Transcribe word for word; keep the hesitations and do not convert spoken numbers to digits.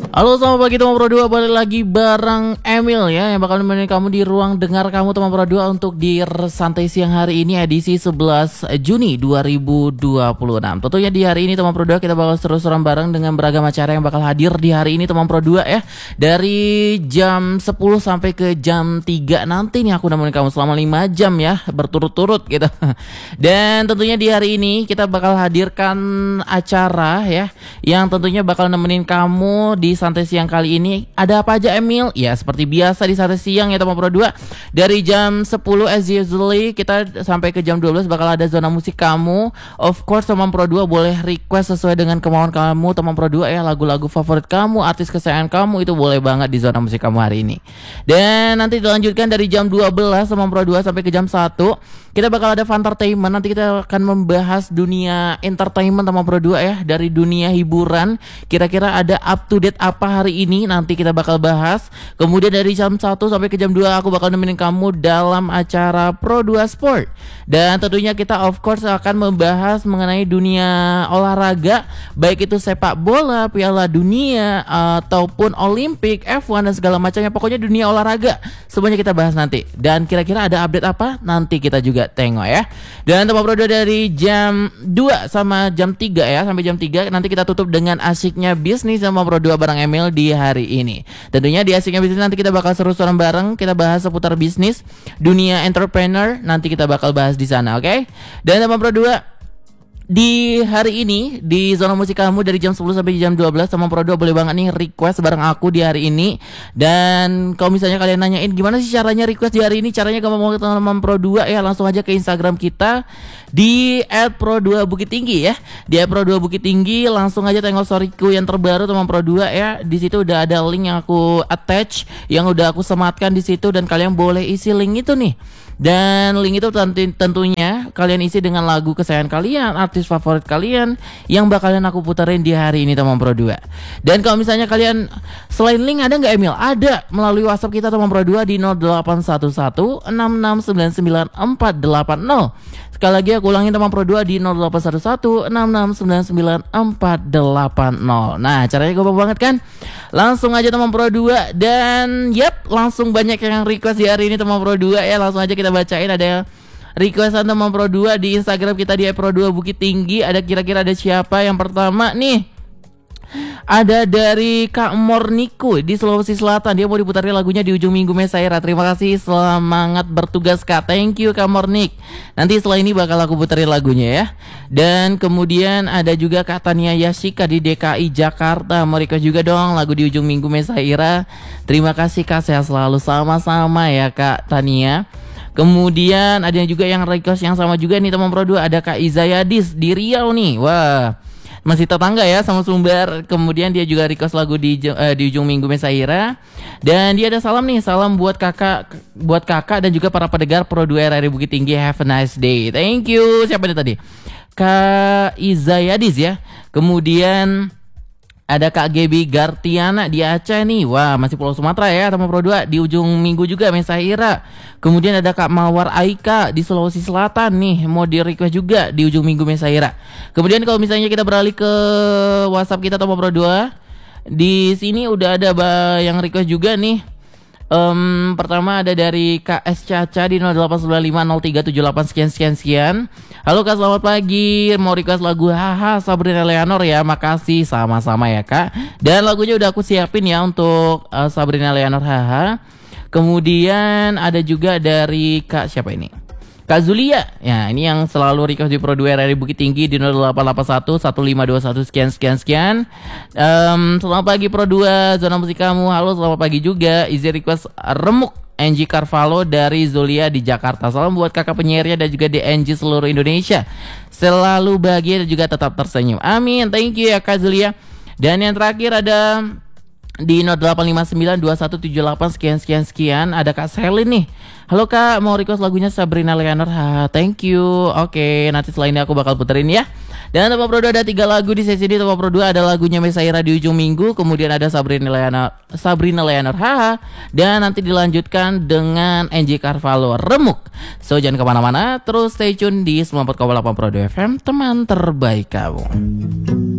Halo, selamat pagi teman Pro dua, balik lagi bareng Emil ya, yang bakal nemenin kamu di ruang dengar kamu teman Pro dua untuk di santai siang hari ini edisi sebelas Juni dua ribu dua puluh enam. Tentunya di hari ini teman Pro dua kita bakal seru-seruan bareng dengan beragam acara yang bakal hadir di hari ini teman Pro dua ya. Dari jam sepuluh sampai ke jam tiga nanti nih aku nemenin kamu selama lima jam ya, berturut-turut gitu. Dan tentunya di hari ini kita bakal hadirkan acara ya, yang tentunya bakal nemenin kamu di santai siang kali ini. Ada apa aja Emil? Ya seperti biasa di santai siang ya teman Pro dua. Dari jam sepuluh as usually kita sampai ke jam dua belas bakal ada zona musik kamu. Of course teman Pro dua boleh request sesuai dengan kemauan kamu teman Pro dua ya, lagu-lagu favorit kamu, artis kesayangan kamu, itu boleh banget di zona musik kamu hari ini. Dan nanti dilanjutkan dari jam dua belas teman Pro dua sampai ke jam satu kita bakal ada Fantertainment. Nanti kita akan membahas dunia entertainment teman Pro dua ya, dari dunia hiburan. Kira-kira ada up to date apa hari ini, nanti kita bakal bahas. Kemudian dari jam satu sampai ke jam dua aku bakal nemenin kamu dalam acara Pro dua Sport. Dan tentunya kita of course akan membahas mengenai dunia olahraga, baik itu sepak bola, Piala Dunia, ataupun Olimpik, F satu dan segala macamnya. Pokoknya dunia olahraga semuanya kita bahas nanti. Dan kira-kira ada update apa, nanti kita juga tengok ya. Dan teman Pro dua dari jam dua sama jam tiga ya, sampai jam tiga nanti kita tutup dengan asiknya bisnis sama Pro dua bareng Emil di hari ini. Tentunya di asiknya bisnis nanti kita bakal seru-seruan bareng, kita bahas seputar bisnis, dunia entrepreneur, nanti kita bakal bahas di sana, oke? Okay? Dan teman Pro dua di hari ini di zona musik kamu dari jam sepuluh sampai jam dua belas teman Pro dua boleh banget nih request bareng aku di hari ini. Dan kalau misalnya kalian nanyain gimana sih caranya request di hari ini, caranya kamu mau ketemu teman Pro dua ya, langsung aja ke Instagram kita di et pro dua bukit tinggi ya. Di et pro dua bukit tinggi langsung aja tengok storyku yang terbaru teman Pro dua ya. Di situ udah ada link yang aku attach, yang udah aku sematkan di situ, dan kalian boleh isi link itu nih. Dan link itu tentunya kalian isi dengan lagu kesayangan kalian, artis favorit kalian yang bakalan aku puterin di hari ini teman Pro dua. Dan kalau misalnya kalian selain link ada nggak Emil? Ada melalui WhatsApp kita teman Pro dua di nol delapan satu satu enam enam sembilan sembilan empat delapan nol. Sekali lagi aku ulangin teman Pro dua di nol delapan satu satu enam enam sembilan sembilan empat delapan nol. Nah caranya gampang banget kan? Langsung aja teman Pro dua. Dan yep, langsung banyak yang request di hari ini teman Pro dua ya. Langsung aja kita bacain. Ada requestan teman Pro dua di Instagram kita di et pro dua bukit tinggi. Ada kira-kira ada siapa? Yang pertama nih, ada dari Kak Morniku di Sulawesi Selatan. Dia mau diputarkan lagunya di ujung minggu Mesaira. Terima kasih, semangat bertugas Kak. Thank you Kak Mornik. Nanti setelah ini bakal aku puterin lagunya ya. Dan kemudian ada juga Kak Tania Yashika di D K I Jakarta. Mau request juga dong lagu di ujung minggu Mesaira. Terima kasih Kak, sehat selalu. Sama-sama ya Kak Tania. Kemudian ada juga yang request yang sama juga nih teman Pro dua. Ada Kak Izayadis di Riau nih. Wah, masih tetangga ya sama Sumber. Kemudian dia juga request lagu di uh, di ujung minggu Mesaira. Dan dia ada salam nih, salam buat kakak, buat kakak dan juga para pendengar Pro dua R R I Bukit Tinggi. Have a nice day. Thank you. Siapa nih tadi? Kak Izayadis ya. Kemudian ada Kak Gebi Gartiana di Aceh nih. Wah, masih Pulau Sumatera ya teman Pro dua. Di ujung minggu juga Mesaira. Kemudian ada Kak Mawar Aika di Sulawesi Selatan nih, mau di request juga di ujung minggu Mesaira. Kemudian kalau misalnya kita beralih ke WhatsApp kita teman Pro dua, di sini udah ada yang request juga nih. Um, pertama ada dari Kak S Caca di nol delapan sembilan lima nol tiga tujuh delapan sekian sekian sekian. Halo Kak, selamat pagi. Mau request lagu Haha Sabrina Leonor ya. Makasih, sama-sama ya Kak. Dan lagunya udah aku siapin ya untuk uh, Sabrina Leonor Haha. Kemudian ada juga dari Kak siapa ini? Kak Zulia. Ya, ini yang selalu request di Pro dua R R I Bukit Tinggi di nol delapan delapan satu satu lima dua satu sekian sekian sekian. Um, selamat pagi Pro dua, zona musik kamu. Halo, selamat pagi juga. Izin request Remuk Angie Carvalho dari Zulia di Jakarta. Salam buat kakak penyiarnya dan juga di N G seluruh Indonesia. Selalu bahagia dan juga tetap tersenyum. Amin. Thank you ya Kak Zulia. Dan yang terakhir ada di nol delapan lima sembilan dua satu tujuh delapan sekian sekian sekian. Ada Kak Selin nih. Halo Kak, mau request lagunya Sabrina Leonor. Ha, thank you. Oke, nanti setelah ini aku bakal puterin ya. Dan teman Pro dua ada tiga lagu di sesi ini. Teman Pro dua ada lagunya Mesaira di ujung minggu. Kemudian ada Sabrina Leonor, Sabrina Leonor Ha. Dan nanti dilanjutkan dengan Angie Carvalho Remuk. So jangan kemana-mana, terus stay tune di sembilan puluh empat koma delapan Pro dua F M, teman terbaik kamu.